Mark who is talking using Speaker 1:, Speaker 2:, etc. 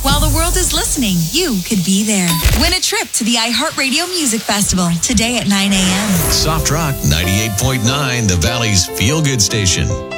Speaker 1: While the world is listening, you could be there. Win a trip to the iHeartRadio Music Festival today at 9 a.m.
Speaker 2: Soft Rock 98.9, the Valley's feel-good station.